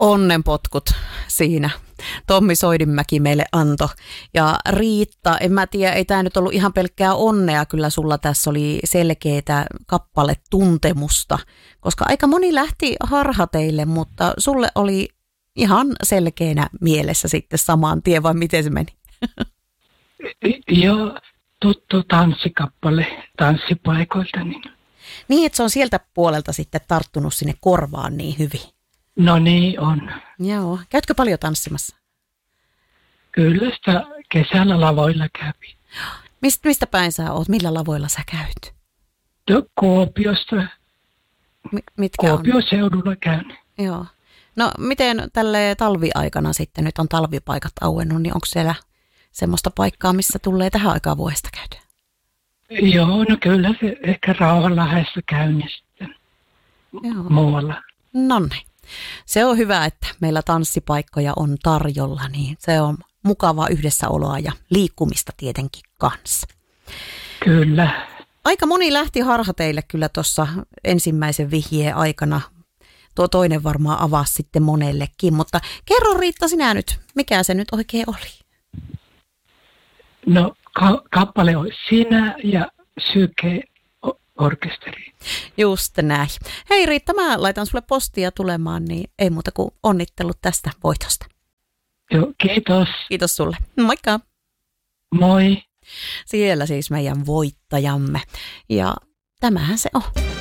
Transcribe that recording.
onnenpotkut siinä Tommi Soidinmäki meille antoi. Ja Riitta, en mä tiedä, ei tämä nyt ollut ihan pelkkää onnea, kyllä sulla tässä oli selkeää kappaletuntemusta, koska aika moni lähti harhateille, mutta sulle oli ihan selkeänä mielessä sitten samaan tien, vai miten se meni? Joo, tuttu tanssikappale tanssipaikoilta. Niin, että se on sieltä puolelta sitten tarttunut sinne korvaan niin hyvin. No niin on. Joo. Käytkö paljon tanssimassa? Kyllä sitä kesällä lavoilla kävi. Mistä päin sä oot? Millä lavoilla sä käyt? Kuopiosta. Mitkä Kuopion seudulla käyn. Joo. No miten tälle talviaikana sitten, nyt on talvipaikat auennut, niin onko siellä semmoista paikkaa, missä tulee tähän aikaan vuodesta käytyä? Joo, no kyllä se ehkä Rauhanlahdessa käyn ja sitten muualla. Nonni. Se on hyvä, että meillä tanssipaikkoja on tarjolla, niin se on mukavaa yhdessäoloa ja liikkumista tietenkin kanssa. Kyllä. Aika moni lähti harhateille kyllä tuossa ensimmäisen vihjeen aikana. Tuo toinen varmaan avasi sitten monellekin, mutta kerro Riitta sinä nyt, mikä se nyt oikein oli? No kappale on Sinä ja Syke orkesteri. Just näin. Hei Riitta, mä laitan sulle postia tulemaan, niin ei muuta kuin onnittelut tästä voitosta. Joo, kiitos. Kiitos sulle. Moikka. Moi. Siellä siis meidän voittajamme. Ja tämähän se on.